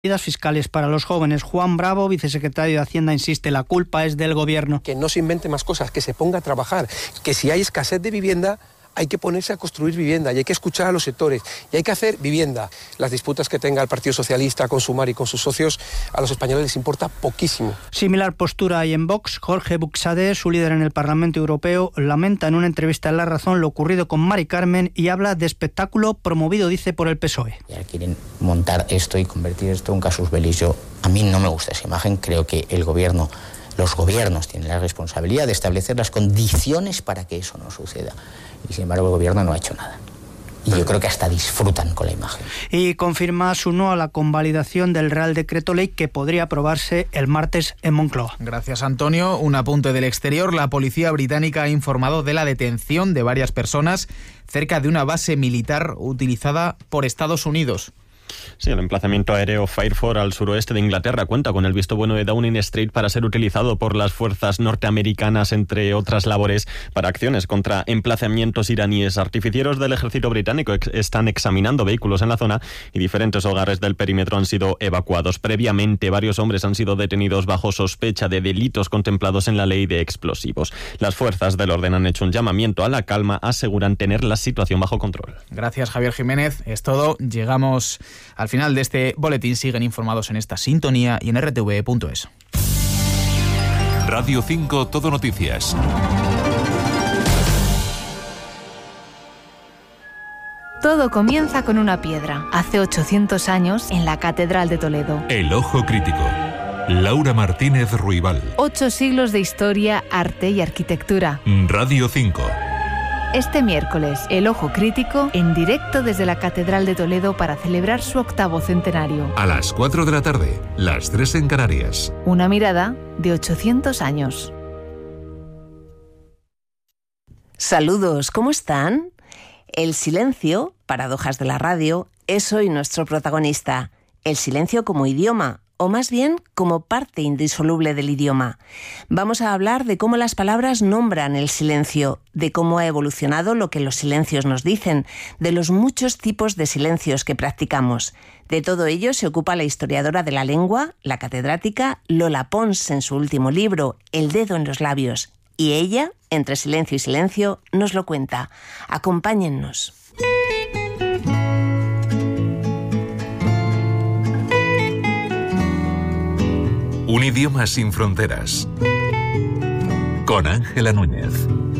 Medidas fiscales para los jóvenes. Juan Bravo, vicesecretario de Hacienda, insiste, la culpa es del gobierno. Que no se invente más cosas, que se ponga a trabajar, que si hay escasez de vivienda, hay que ponerse a construir vivienda y hay que escuchar a los sectores y hay que hacer vivienda. Las disputas que tenga el Partido Socialista con Sumar y con sus socios, a los españoles les importa poquísimo. Similar postura hay en Vox. Jorge Buxadé, su líder en el Parlamento Europeo, lamenta en una entrevista en La Razón lo ocurrido con Mari Carmen y habla de espectáculo promovido, dice, por el PSOE. Ya quieren montar esto y convertir esto en un casus belli. A mí no me gusta esa imagen, creo que los gobiernos tienen la responsabilidad de establecer las condiciones para que eso no suceda. Y sin embargo el gobierno no ha hecho nada. Y yo creo que hasta disfrutan con la imagen. Y confirma su no a la convalidación del Real Decreto Ley que podría aprobarse el martes en Moncloa. Gracias, Antonio. Un apunte del exterior. La policía británica ha informado de la detención de varias personas cerca de una base militar utilizada por Estados Unidos. Sí, el emplazamiento aéreo Fairford al suroeste de Inglaterra cuenta con el visto bueno de Downing Street para ser utilizado por las fuerzas norteamericanas, entre otras labores, para acciones contra emplazamientos iraníes. Artificieros del ejército británico están examinando vehículos en la zona y diferentes hogares del perímetro han sido evacuados. Previamente, varios hombres han sido detenidos bajo sospecha de delitos contemplados en la ley de explosivos. Las fuerzas del orden han hecho un llamamiento a la calma, aseguran tener la situación bajo control. Gracias, Javier Jiménez. Es todo. Llegamos al final de este boletín. Siguen informados en esta sintonía y en rtv.es. Radio 5 Todo Noticias. Todo comienza con una piedra. Hace 800 años, en la Catedral de Toledo. El Ojo Crítico. Laura Martínez Ruibal. 8 siglos de historia, arte y arquitectura. Radio 5. Este miércoles, El Ojo Crítico, en directo desde la Catedral de Toledo para celebrar su 8º centenario. A las 4 de la tarde, las 3 en Canarias. Una mirada de 800 años. Saludos, ¿cómo están? El silencio, paradojas de la radio, es hoy nuestro protagonista. El silencio como idioma, o más bien como parte indisoluble del idioma. Vamos a hablar de cómo las palabras nombran el silencio, de cómo ha evolucionado lo que los silencios nos dicen, de los muchos tipos de silencios que practicamos. De todo ello se ocupa la historiadora de la lengua, la catedrática Lola Pons, en su último libro, El dedo en los labios. Y ella, entre silencio y silencio, nos lo cuenta. Acompáñennos. Un idioma sin fronteras. Con Ángela Núñez.